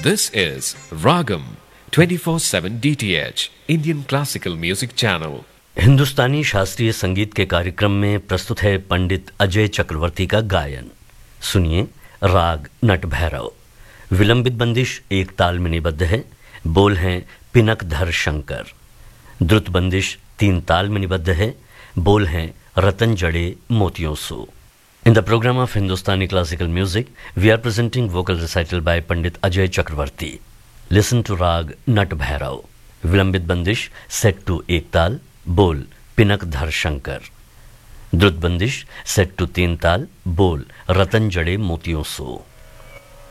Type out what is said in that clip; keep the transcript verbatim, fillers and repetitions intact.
This is Ragam twenty-four seven D T H Indian Classical Music Channel. हिंदुस्तानी शास्त्रीय संगीत के कार्यक्रम में प्रस्तुत है पंडित अजय चक्रवर्ती का गायन। सुनिए राग नट भैरव। विलंबित बंदिश एक ताल में निबद्ध है। बोल हैं पिनकधर शंकर। द्रुत बंदिश तीन ताल में निबद्ध है। बोल हैं रतन जड़े मोतियों सो। In the program of Hindustani classical music, we are presenting vocal recital by Pandit Ajay Chakravarti. Listen to Rag Nat Bhairav. Vilambit Bandish set to ek taal, bol Pinakdhar Shankar. Drut Bandish set to teen taal, bol Ratan Jade Motiyon So.